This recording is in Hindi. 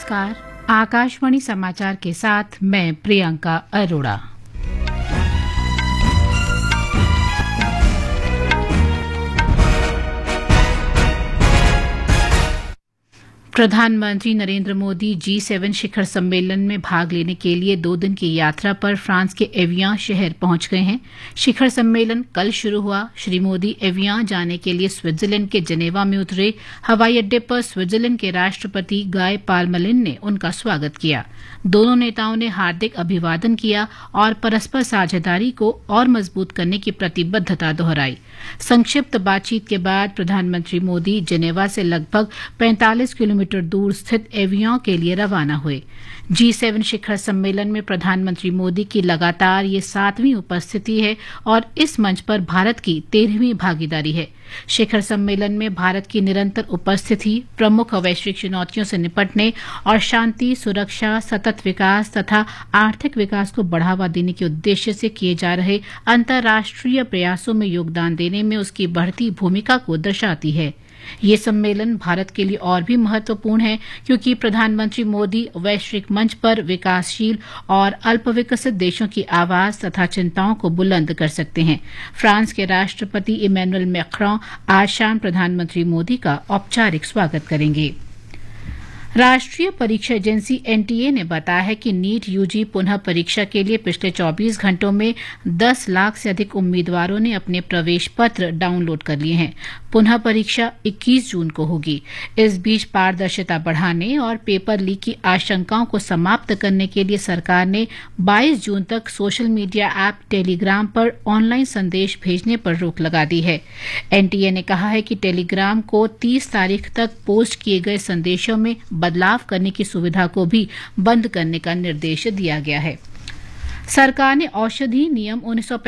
नमस्कार। आकाशवाणी समाचार के साथ मैं प्रियंका अरोड़ा। प्रधानमंत्री नरेंद्र मोदी G7 शिखर सम्मेलन में भाग लेने के लिए 2 दिन की यात्रा पर फ्रांस के एवियान शहर पहुंच गए हैं। शिखर सम्मेलन कल शुरू हुआ। श्री मोदी एवियान जाने के लिए स्विट्जरलैंड के जेनेवा में उतरे। हवाई अड्डे पर स्विट्जरलैंड के राष्ट्रपति गाय पारमेलिन ने उनका स्वागत किया। दोनों नेताओं ने हार्दिक अभिवादन किया और परस्पर साझेदारी को और मजबूत करने की प्रतिबद्धता दोहराई। संक्षिप्त बातचीत के बाद प्रधानमंत्री मोदी जेनेवा से लगभग 45 किलोमीटर दूर स्थित एवियान के लिए रवाना हुए। G7 शिखर सम्मेलन में प्रधानमंत्री मोदी की लगातार ये 7वीं उपस्थिति है और इस मंच पर भारत की 13वीं भागीदारी है। शिखर सम्मेलन में भारत की निरंतर उपस्थिति प्रमुख वैश्विक चुनौतियों से निपटने और शांति, सुरक्षा, सतत विकास तथा आर्थिक विकास को बढ़ावा देने के उद्देश्य से किए जा रहे अंतर्राष्ट्रीय प्रयासों में योगदान देने में उसकी बढ़ती भूमिका को दर्शाती है। ये सम्मेलन भारत के लिए और भी महत्वपूर्ण है क्योंकि प्रधानमंत्री मोदी वैश्विक मंच पर विकासशील और अल्पविकसित देशों की आवाज तथा चिंताओं को बुलंद कर सकते हैं। फ्रांस के राष्ट्रपति इमैनुअल मैक्रों आज शाम प्रधानमंत्री मोदी का औपचारिक स्वागत करेंगे। राष्ट्रीय परीक्षा एजेंसी NTA ने बताया है कि नीट यूजी पुनः परीक्षा के लिए पिछले 24 घंटों में 10 लाख से अधिक उम्मीदवारों ने अपने प्रवेश पत्र डाउनलोड कर लिए हैं। पुनः परीक्षा 21 जून को होगी। इस बीच पारदर्शिता बढ़ाने और पेपर लीक की आशंकाओं को समाप्त करने के लिए सरकार ने 22 जून तक सोशल मीडिया ऐप टेलीग्राम पर ऑनलाइन संदेश भेजने पर रोक लगा दी है। NTA ने कहा है कि टेलीग्राम को 30 तारीख तक पोस्ट किए गए संदेशों में बदलाव करने की सुविधा को भी बंद करने का निर्देश दिया गया है। सरकार ने औषधि नियम 19